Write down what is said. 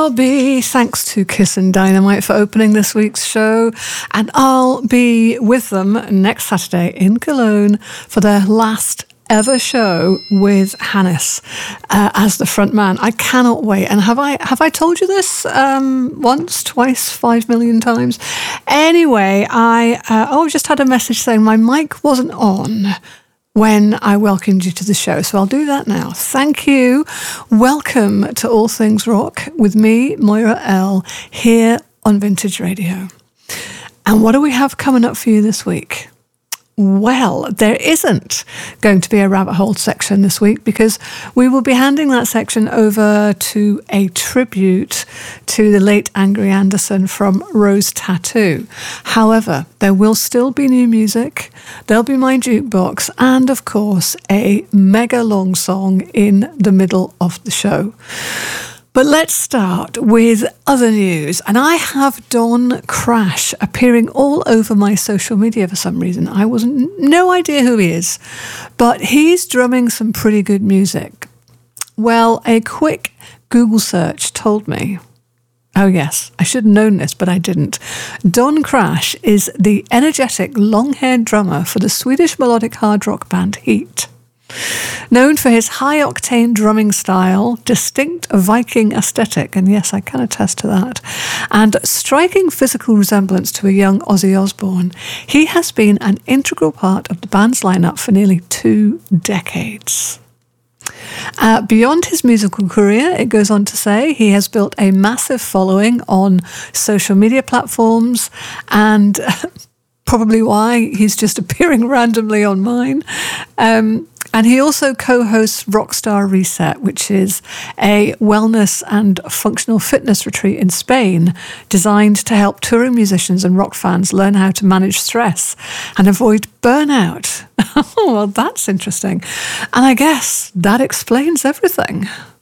I'll be, thanks to Kiss and Dynamite for opening this week's show, and I'll be with them next Saturday in Cologne for their last ever show with Hannes as the front man. I cannot wait. And have I told you this once, twice, 5 million times? Anyway, I just had a message saying my mic wasn't on when I welcomed you to the show. So I'll do that now. Thank you. Welcome to All Things Rock with me, Moira L, here on Vintage Radio. And what do we have coming up for you this week? Well, there isn't going to be a rabbit hole section this week because we will be handing that section over to a tribute to the late Angry Anderson from Rose Tattoo. However, there will still be new music, there'll be my jukebox, and of course, a mega long song in the middle of the show. But let's start with other news. And I have Don Crash appearing all over my social media for some reason. I no idea who he is, but he's drumming some pretty good music. Well, a quick Google search told me, oh yes, I should have known this, but I didn't. Don Crash is the energetic long-haired drummer for the Swedish melodic hard rock band Heat. Known for his high-octane drumming style, distinct Viking aesthetic, and yes, I can attest to that, and striking physical resemblance to a young Ozzy Osbourne, he has been an integral part of the band's lineup for nearly 2 decades. Beyond his musical career, it goes on to say, he has built a massive following on social media platforms, and probably why he's just appearing randomly on mine. And he also co-hosts Rockstar Reset, which is a wellness and functional fitness retreat in Spain designed to help touring musicians and rock fans learn how to manage stress and avoid burnout. Oh, well, that's interesting. And I guess that explains everything.